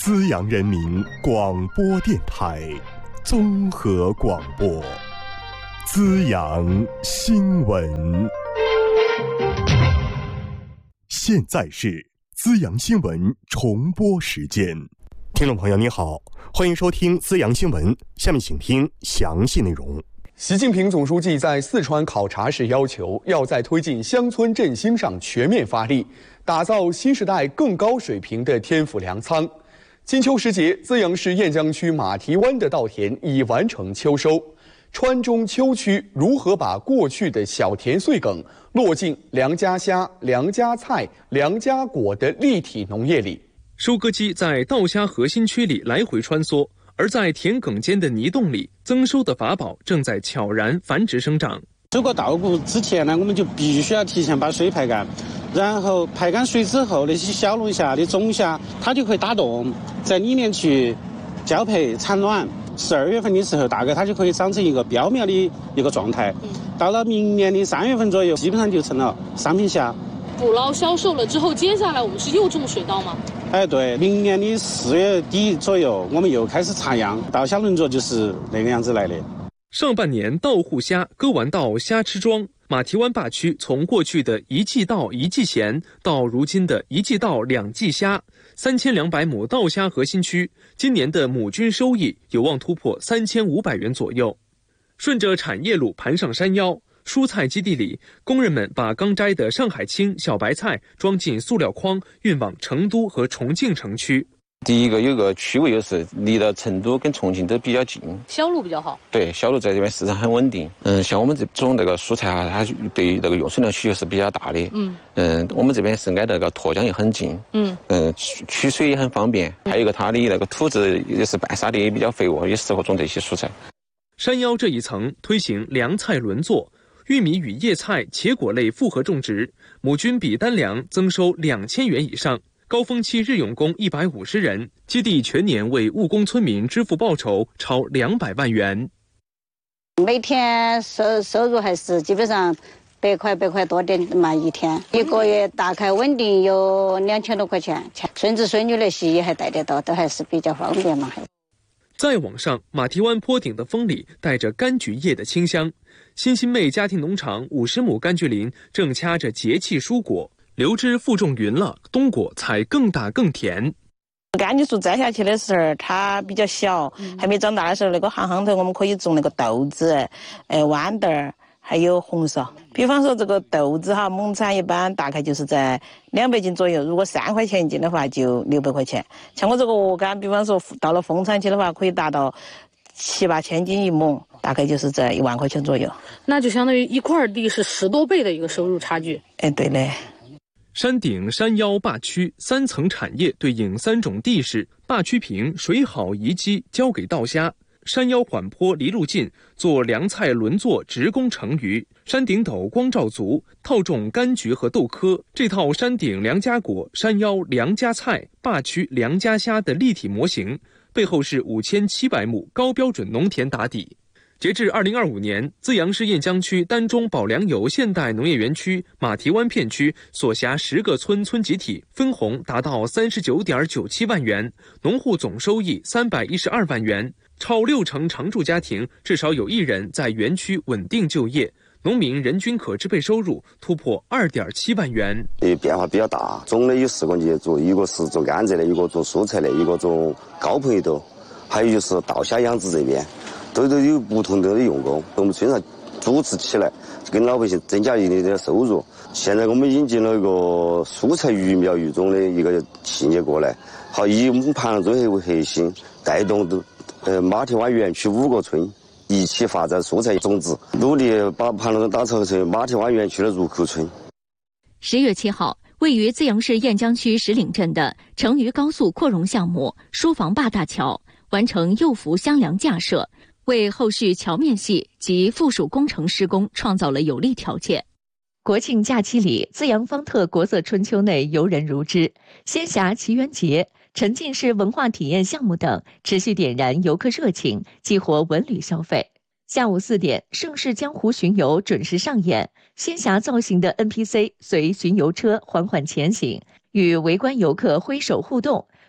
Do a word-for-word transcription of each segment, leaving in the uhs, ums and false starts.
资阳人民广播电台综合广播，资阳新闻。现在是资阳新闻重播时间。听众朋友您好，欢迎收听资阳新闻，下面请听详细内容。 习近平总书记在四川考察时要求，要在推进乡村振兴上全面发力，打造新时代更高水平的天府粮仓。金秋时节，资阳市堰江区马蹄湾的稻田已完成秋收。川中秋区如何把过去的小田碎梗落进良家虾、良家菜、良家果的立体农业里？ 收割机在稻虾核心区里来回穿梭，而在田埂间的泥洞里，增收的法宝正在悄然繁殖生长。 收割稻谷之前呢，我们就必须要提前把水排干，然后排干水之后，那些小龙虾的种虾它就可以打洞，在里面去交配产卵。十二月份的时候，大概它就可以长成一个标苗的一个状态。到了明年的三月份左右，基本上就成了商品虾。 捕捞销售了之后，接下来我们是又种水稻吗？ 哎，对，明年的四月底左右，我们又开始插秧，稻虾轮作就是那个样子来的。 上半年稻户虾割完稻虾吃庄，马蹄湾坝区从过去的一季稻一季咸到如今的一季稻两季虾，三千两百亩稻虾核心区，今年的亩均收益有望突破三千五百元左右。顺着产业路盘上山腰，蔬菜基地里，工人们把刚摘的上海青、小白菜装进塑料筐，运往成都和重庆城区。 第一个有个区位优势，离到成都跟重庆都比较近， 销路比较好。 对，销路在这边市场很稳定。嗯，像我们这种那个蔬菜啊，它对于那个用水量需求是比较大的。嗯嗯，我们这边是挨那个沱江也很近。嗯嗯，取取水也很方便。还有一个它的那个土质也是半沙地，也比较肥沃，也适合种这些蔬菜。 山腰这一层推行凉菜轮作，玉米与叶菜、茄果类复合种植，亩均比单粮增收两千元以上。高峰期日用工一百五十人，基地全年为务工村民支付报酬超两百万元。 每天收收入还是基本上百块百块多点嘛，一天一个月大概稳定有两千多块钱，孙子孙女那些也还带得到，都还是比较方便嘛。 再往上，马蹄湾坡顶的风里带着柑橘叶的清香。新新妹家庭农场五十亩柑橘林正掐着节气蔬果。留枝负重匀了，冬果才更大更甜。 柑橘树摘下去的时候，它比较小，还没长大的时候，那个行行头我们可以种那个豆子、呃豌豆儿，还有红苕。比方说这个豆子哈，亩产一般大概就是在两百斤左右，如果三块钱一斤的话，就六百块钱。像我这个鹅肝，比方说到了丰产期的话，可以达到七八千斤一亩，大概就是在一万块钱左右。 那就相当于一块地是十多倍的一个收入差距。 哎，对嘞。 山顶、山腰、坝区三层产业对应三种地势：坝区平，水好宜基，交给稻虾；山腰缓坡，离路近，做凉菜轮作，直供成鱼；山顶陡，光照足，套种柑橘和豆科。这套山顶良家果、山腰良家菜、坝区良家虾的立体模型，背后是五千七百亩高标准农田打底。截至二零二五年，资阳市堰江区丹中保良友现代农业园区马蹄湾片区所辖十个村村集体分红达到三十九点九七万元，农户总收益三百一十二万元，超六成常住家庭至少有一人在园区稳定就业，农民人均可支配收入突破二点七万元。 呃，变化比较大，种类有四个业主，一个是种甘蔗的，一个种蔬菜的，一个种高朋友豆，还有就是稻虾养殖这边。都都有不同的用工，我们村上组织起来，跟老百姓增加一定的收入。现在我们引进了一个蔬菜育苗育种的一个企业过来，好以我们盘龙综合为核心，带动的呃马蹄湾园区五个村一起发展蔬菜种植，努力把盘龙打造成马蹄湾园区的入口村。 十月七号，位于资阳市堰江区石岭镇的成渝高速扩容项目疏防坝大桥完成幼浮箱梁架设，为后续桥面系及附属工程施工创造了有利条件。国庆假期里，资阳方特国色春秋内游人如织，仙侠奇缘节、沉浸式文化体验项目等持续点燃游客热情，激活文旅消费。下午四点，盛世江湖巡游准时上演，仙侠造型的 N P C 随巡游车缓缓前行，与围观游客挥手互动，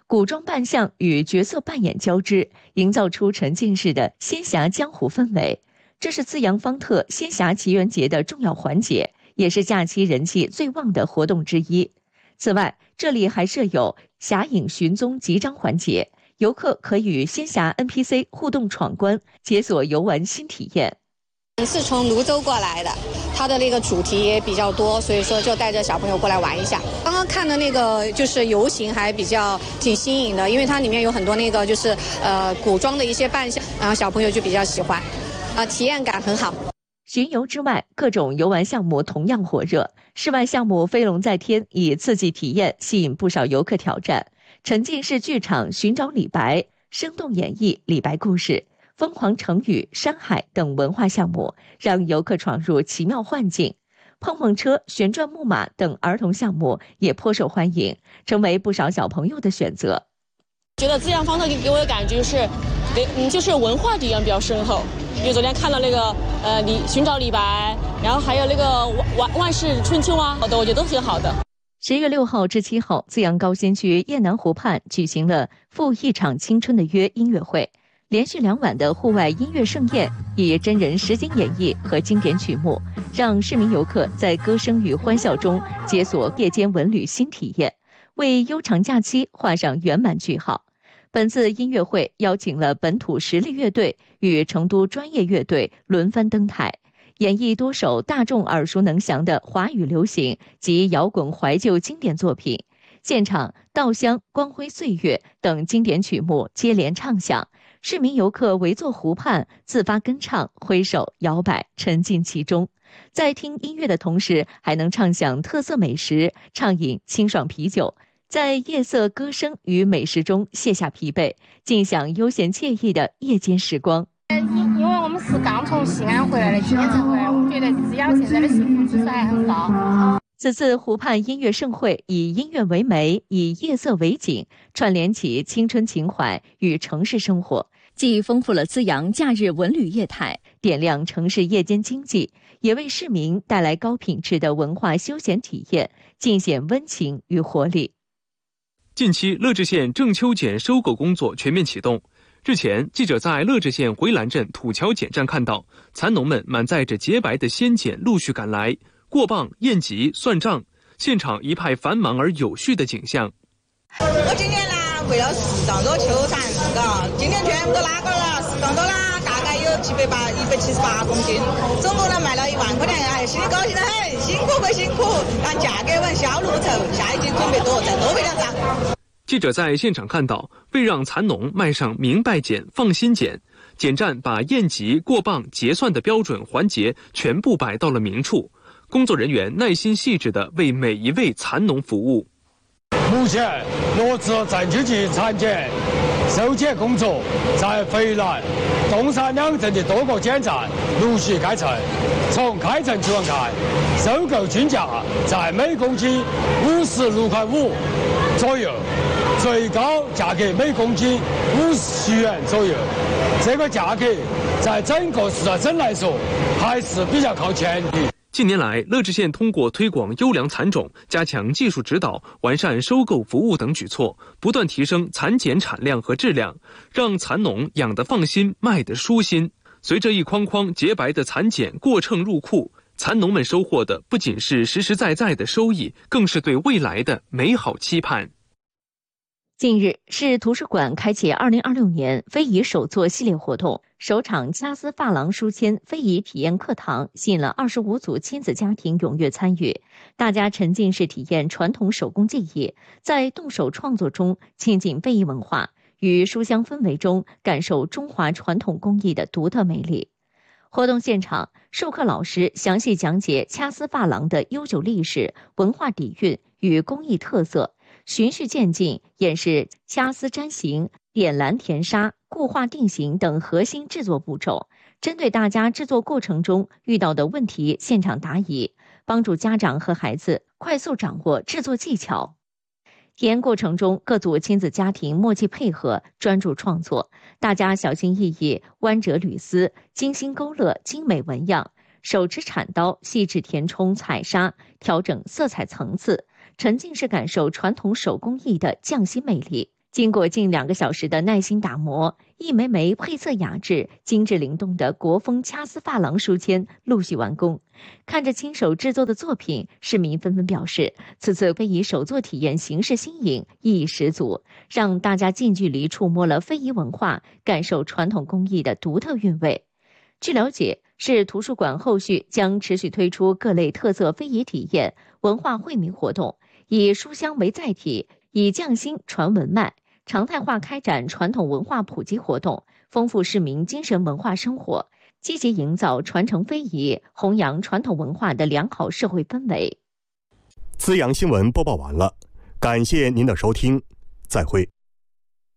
古装扮相与角色扮演交织，营造出沉浸式的仙侠江湖氛围。这是资阳方特仙侠奇缘节的重要环节，也是假期人气最旺的活动之一。此外，这里还设有侠影寻踪集章环节，游客可与仙侠 N P C 互动闯关，解锁游玩新体验。 是从泸州过来的，它的那个主题也比较多，所以说就带着小朋友过来玩一下。刚刚看的那个就是游行还比较挺新颖的，因为它里面有很多那个就是呃古装的一些扮相，然后小朋友就比较喜欢，啊、呃，体验感很好。 巡游之外，各种游玩项目同样火热。室外项目飞龙在天以刺激体验吸引不少游客挑战，沉浸式剧场寻找李白，生动演绎李白故事，疯狂成语、山海等文化项目让游客闯入奇妙幻境。碰碰车、旋转木马等儿童项目也颇受欢迎，成为不少小朋友的选择。 觉得资阳方特给我的感觉是，嗯，就是文化底蕴比较深厚。因为昨天看了那个呃李寻找李白，然后还有那个万万世春秋啊，好的，我觉得都挺好的。 十月六号至七号，资阳高新区雁南湖畔举行了赴一场青春的约音乐会，连续两晚的户外音乐盛宴，以真人实景演绎和经典曲目，让市民游客在歌声与欢笑中解锁夜间文旅新体验，为悠长假期画上圆满句号。本次音乐会邀请了本土实力乐队与成都专业乐队轮番登台，演绎多首大众耳熟能详的华语流行及摇滚怀旧经典作品。现场《稻香》《光辉岁月》等经典曲目接连唱响，市民游客围坐湖畔，自发跟唱、挥手、摇摆，沉浸其中。在听音乐的同时，还能畅享特色美食，畅饮清爽啤酒。在夜色歌声与美食中卸下疲惫，尽享悠闲惬意的夜间时光。 因为我们是刚从西安回来的，今天才回来，我们觉得资阳现在的幸福指数还很高。 此次湖畔音乐盛会以音乐为媒，以夜色为景，串联起青春情怀与城市生活，既丰富了资阳假日文旅业态，点亮城市夜间经济，也为市民带来高品质的文化休闲体验，尽显温情与活力。 近期，乐至县正秋碱收购工作全面启动。日前，记者在乐至县回澜镇土桥碱站看到，蚕农们满载着洁白的鲜碱陆续赶来，过磅、验集、算账，现场一派繁忙而有序的景象。 我今年呢，为了适当多秋蚕，嘎，今年全部都拉过了，适当多啦，大概有七百八、一百七十八公斤，总共呢卖了一万块钱，哎，心里高兴得很，辛苦归辛苦，但价格稳，销路成，下一季准备多，再多备两张。 记者在现场看到，为让蚕农卖上明白碱、放心碱，碱站把验集、过磅、结算的标准环节全部摆到了明处，工作人员耐心细致地为每一位蚕农服务。 目前落实正秋季产检、收检工作在回澜、东山两镇的多个检站陆续开成。从开成情况看，收购均价在每公斤五十六块五左右，最高价格每公斤五十元左右。这个价格在整个四川省来说还是比较靠前的。 近年来，乐至县通过推广优良蚕种、加强技术指导、完善收购服务等举措，不断提升蚕碱产量和质量，让蚕农养得放心，卖得舒心。随着一筐筐洁白的蚕碱过秤入库，蚕农们收获的不仅是实实在在的收益，更是对未来的美好期盼。 近日，市图书馆开启二零二六年非遗手作系列活动，首场掐丝珐琅书签非遗体验课堂吸引了二十五组亲子家庭踊跃参与，大家沉浸式体验传统手工技艺，在动手创作中亲近非遗文化，于书香氛围中感受中华传统工艺的独特美丽。活动现场，授课老师详细讲解掐丝珐琅的悠久历史、文化底蕴与工艺特色，循序渐进演示掐丝粘形、点蓝填纱、固化定型等核心制作步骤，针对大家制作过程中遇到的问题现场答疑，帮助家长和孩子快速掌握制作技巧。体验过程中，各组亲子家庭默契配合，专注创作，大家小心翼翼弯折缕丝，精心勾勒精美纹样，手持铲刀细致填充彩纱，调整色彩层次，沉浸式感受传统手工艺的匠心魅力。 经过近两个小时的耐心打磨，一枚枚配色雅致、精致灵动的国风掐丝珐琅书签陆续完工。看着亲手制作的作品，市民纷纷表示，此次非遗手作体验形式新颖，意义十足，让大家近距离触摸了非遗文化，感受传统工艺的独特韵味。据了解，市图书馆后续将持续推出各类特色非遗体验、文化惠民活动，以书香为载体，以匠心传文脉，常态化开展传统文化普及活动，丰富市民精神文化生活，积极营造传承非遗、弘扬传统文化的良好社会氛围。 资阳新闻播报完了，感谢您的收听，再会。